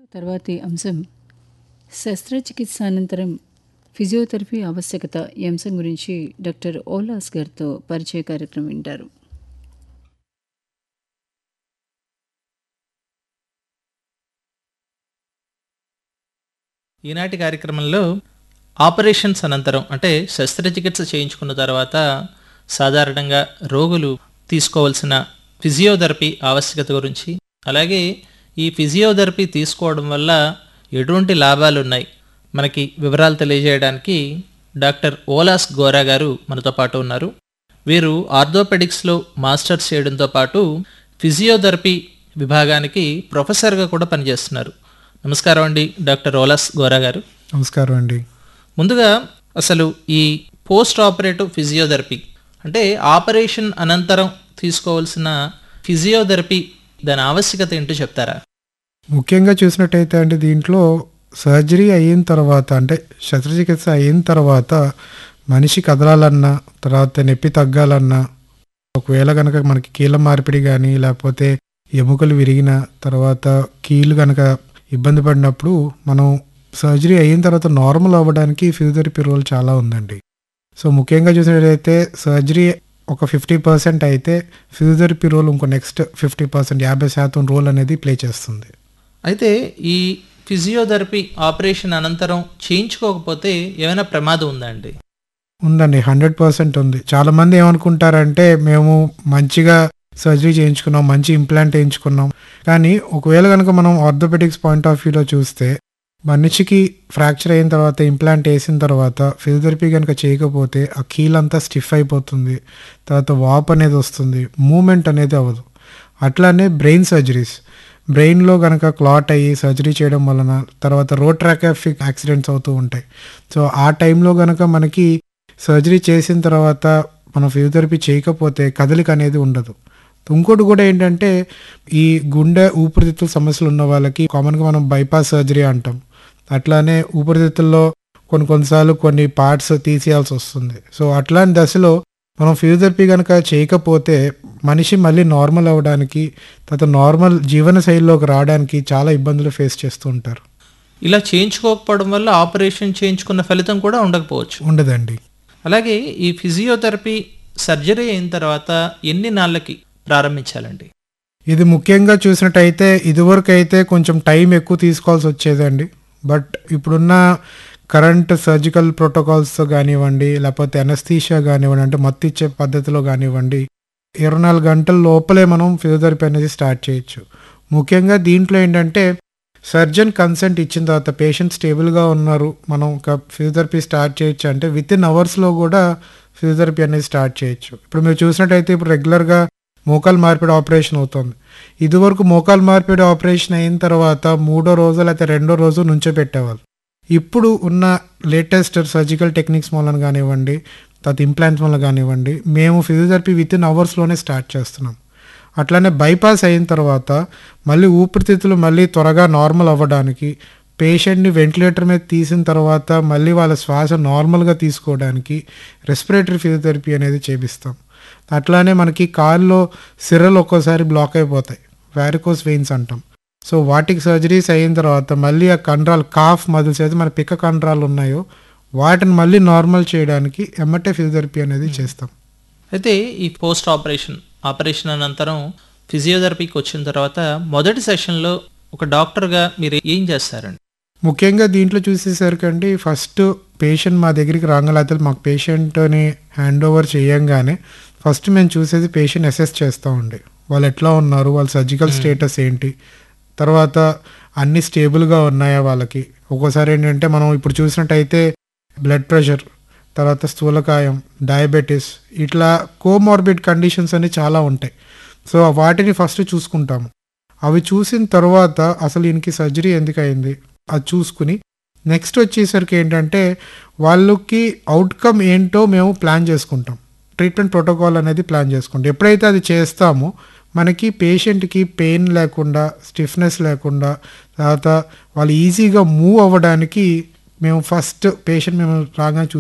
తర్వాతి అంశం శస్త్రచికిత్స అనంతరం ఫిజియోథెరపీ ఆవశ్యకత ఈ అంశం గురించి డాక్టర్ ఓలాస్ గారితో పరిచయ కార్యక్రమం వింటారు. ఈనాటి కార్యక్రమంలో ఆపరేషన్స్ అనంతరం అంటే శస్త్రచికిత్స చేయించుకున్న తర్వాత సాధారణంగా రోగులు తీసుకోవాల్సిన ఫిజియోథెరపీ ఆవశ్యకత గురించి, అలాగే ఈ ఫిజియోథెరపీ తీసుకోవడం వల్ల ఎటువంటి లాభాలు ఉన్నాయి మనకి వివరాలు తెలియజేయడానికి డాక్టర్ ఓలాస్ గోరా గారు మనతో పాటు ఉన్నారు. వీరు ఆర్థోపెడిక్స్లో మాస్టర్స్ చేయడంతో పాటు ఫిజియోథెరపీ విభాగానికి ప్రొఫెసర్గా కూడా పనిచేస్తున్నారు. నమస్కారం అండి డాక్టర్ ఓలాస్ గోరా గారు. నమస్కారం అండి. ముందుగా అసలు ఈ పోస్ట్ ఆపరేటివ్ ఫిజియోథెరపీ అంటే ఆపరేషన్ అనంతరం తీసుకోవాల్సిన ఫిజియోథెరపీ దాని ఆవశ్యకత ఏంటో చెప్తారా? ముఖ్యంగా చూసినట్టయితే అండి దీంట్లో సర్జరీ అయిన తర్వాత అంటే శస్త్రచికిత్స అయిన తర్వాత మనిషి కదలాలన్నా, తర్వాత నొప్పి తగ్గాలన్నా, ఒకవేళ కనుక మనకి కీళ్ళ మార్పిడి కానీ లేకపోతే ఎముకలు విరిగిన తర్వాత కీళ్ళు కనుక ఇబ్బంది పడినప్పుడు మనం సర్జరీ అయిన తర్వాత నార్మల్ అవ్వడానికి ఫిజియోథెరపీ రోల్ చాలా ఉందండి. సో ముఖ్యంగా చూసినట్టయితే సర్జరీ ఒక 50% అయితే ఫిజియోథెరపీ రోల్ ఇంకో నెక్స్ట్ 50% 50% రోల్ అనేది ప్లే చేస్తుంది. అయితే ఈ ఫిజియోథెరపీ ఆపరేషన్ అనంతరం చేయించుకోకపోతే ఏమైనా ప్రమాదం ఉందా అండి? ఉందండి, 100% ఉంది. చాలామంది ఏమనుకుంటారంటే మేము మంచిగా సర్జరీ చేయించుకున్నాం, మంచి ఇంప్లాంట్ వేయించుకున్నాం, కానీ ఒకవేళ కనుక మనం ఆర్థోపెడిక్స్ పాయింట్ ఆఫ్ వ్యూలో చూస్తే మనిషికి ఫ్రాక్చర్ అయిన తర్వాత ఇంప్లాంట్ వేసిన తర్వాత ఫిజియోథెరపీ కనుక చేయకపోతే ఆ కీలంతా స్టిఫ్ అయిపోతుంది, తర్వాత వాప్ అనేది వస్తుంది, మూమెంట్ అనేది అవ్వదు. అట్లానే బ్రెయిన్ సర్జరీస్, బ్రెయిన్లో కనుక క్లాట్ అయ్యి సర్జరీ చేయడం వలన తర్వాత రోట్రాకాఫిక్ యాక్సిడెంట్స్ అవుతూ ఉంటాయి. సో ఆ టైంలో కనుక మనకి సర్జరీ చేసిన తర్వాత మనం ఫిజియోథెరపీ చేయకపోతే కదలిక అనేది ఉండదు. ఇంకోటి కూడా ఏంటంటే ఈ గుండె ఊపిరితిత్తుల సమస్యలు ఉన్న వాళ్ళకి కామన్గా మనం బైపాస్ సర్జరీ అంటాం. అట్లానే ఊపిరితిత్తుల్లో కొన్నిసార్లు కొన్ని పార్ట్స్ తీసేయాల్సి వస్తుంది. సో అట్లాంటి దశలో మనం ఫిజియోథెరపీ కనుక చేయకపోతే మనిషి మళ్ళీ నార్మల్ అవ్వడానికి తర్వాత నార్మల్ జీవన శైలిలోకి రావడానికి చాలా ఇబ్బందులు ఫేస్ చేస్తూ ఉంటారు. ఇలా చేయించుకోకపోవడం వల్ల ఆపరేషన్ చేయించుకున్న ఫలితం కూడా ఉండకపోవచ్చు. ఉండదండి. అలాగే ఈ ఫిజియోథెరపీ సర్జరీ అయిన తర్వాత ఎన్ని నాళ్ళకి ప్రారంభించాలండి? ఇది ముఖ్యంగా చూసినట్టయితే ఇదివరకు అయితే కొంచెం టైం ఎక్కువ తీసుకోవాల్సి వచ్చేదండి. బట్ ఇప్పుడున్న కరెంట్ సర్జికల్ ప్రోటోకాల్స్తో కానివ్వండి లేకపోతే అనస్థీషియా కానివ్వండి, అంటే మత్తు ఇచ్చే పద్ధతిలో కానివ్వండి 24 గంటల లోపలే మనం ఫిజియోథెరపీ అనేది స్టార్ట్ చేయొచ్చు. ముఖ్యంగా దీంట్లో ఏంటంటే సర్జన్ కన్సెంట్ ఇచ్చిన తర్వాత పేషెంట్ స్టేబుల్గా ఉన్నారు, మనం ఒక ఫిజియోథెరపీ స్టార్ట్ చేయొచ్చు అంటే విత్ ఇన్ అవర్స్లో కూడా ఫిజియోథెరపీ అనేది స్టార్ట్ చేయొచ్చు. ఇప్పుడు మీరు చూసినట్టయితే ఇప్పుడు రెగ్యులర్గా మోకాలు మార్పిడి ఆపరేషన్ అవుతుంది. ఇదివరకు మోకాలు మార్పిడి ఆపరేషన్ అయిన తర్వాత 3వ రోజు లేకపోతే 2వ రోజు నుంచో పెట్టేవాళ్ళు. ఇప్పుడు ఉన్న లేటెస్ట్ సర్జికల్ టెక్నిక్స్ వలన కానివ్వండి తర్వాత ఇంప్లాంట్స్ వల్ల కానివ్వండి మేము ఫిజియోథెరపీ విత్ ఇన్ అవర్స్లోనే స్టార్ట్ చేస్తున్నాం. అట్లానే బైపాస్ అయిన తర్వాత మళ్ళీ ఊపిరితిత్తులు మళ్ళీ త్వరగా నార్మల్ అవ్వడానికి, పేషెంట్ని వెంటిలేటర్ మీద తీసిన తర్వాత మళ్ళీ వాళ్ళ శ్వాస నార్మల్గా తీసుకోవడానికి రెస్పిరేటరీ ఫిజియోథెరపీ అనేది చేపిస్తాం. అట్లానే మనకి కాల్లో సిరలు ఒక్కోసారి బ్లాక్ అయిపోతాయి, వారికోస్ వెయిన్స్ అంటాం. సో వాటికి సర్జరీస్ అయిన తర్వాత మళ్ళీ ఆ కండరాలు కాఫ్ మజిల్స్ అయితే మన పిక్క కండరాలు ఉన్నాయో వాటిని మళ్ళీ నార్మల్ చేయడానికి ఎమ్మటే ఫిజియోథెరపీ అనేది చేస్తాం. అయితే ఈ పోస్ట్ ఆపరేషన్ అనంతరం ఫిజియోథెరపీకి వచ్చిన తర్వాత మొదటి సెషన్లో ఒక డాక్టర్గా మీరు ఏం చేస్తారండి? ముఖ్యంగా దీంట్లో చూసేసరికండి ఫస్ట్ పేషెంట్ మా దగ్గరికి రాగలైతే మాకు పేషెంట్ని హ్యాండ్ ఓవర్ చేయంగానే ఫస్ట్ మేము చూసేది పేషెంట్ అసెస్ చేస్తామండి. వాళ్ళు ఎట్లా ఉన్నారు, వాళ్ళ సర్జికల్ స్టేటస్ ఏంటి, తర్వాత అన్నీ స్టేబుల్గా ఉన్నాయా వాళ్ళకి. ఒక్కోసారి ఏంటంటే మనం ఇప్పుడు చూసినట్టయితే బ్లడ్ ప్రెషర్, తర్వాత స్థూలకాయం, డయాబెటీస్, ఇట్లా కోమార్బిడ్ కండిషన్స్ అనేవి చాలా ఉంటాయి. సో వాటిని ఫస్ట్ చూసుకుంటాము. అవి చూసిన తర్వాత అసలు ఈయనకి సర్జరీ ఎందుకు అయింది అది చూసుకుని నెక్స్ట్ వచ్చేసరికి ఏంటంటే వాళ్ళకి అవుట్కమ్ ఏంటో మేము ప్లాన్ చేసుకుంటాం. ట్రీట్మెంట్ ప్రోటోకాల్ అనేది ప్లాన్ చేసుకుంటాం. ఎప్పుడైతే అది చేస్తామో మనకి పేషెంట్కి పెయిన్ లేకుండా, స్టిఫ్నెస్ లేకుండా, తర్వాత వాళ్ళు ఈజీగా మూవ్ అవ్వడానికి మేము ఫస్ట్ పేషెంట్ మేము రాగానే